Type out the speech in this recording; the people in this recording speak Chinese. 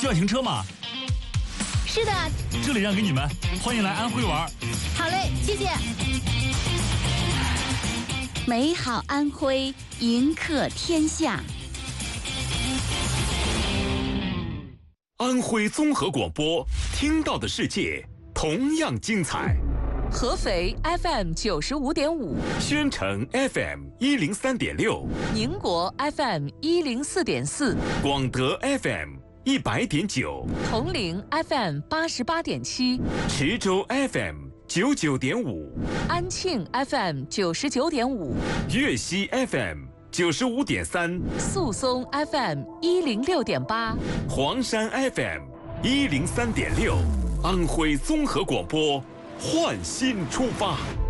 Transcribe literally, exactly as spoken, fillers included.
需要停车吗？ 是的， 这里让给你们，欢迎来安徽玩。 好嘞，谢谢。 美好安徽，迎客天下。 安徽综合广播，听到的世界同样精彩。 合肥 F M 九十五点五， 宣城 F M 一零三点六， 宁国 F M 一零四点四， 广德 F M 一百点九， 铜陵 F M 八十八点七， 池州 F M 九九点五， 安庆 F M 九十九点五， 粤西 F M 九十五点三， 宿松 F M 一零六点八， 黄山 F M 一零三点六，安徽综合广播，焕新出发。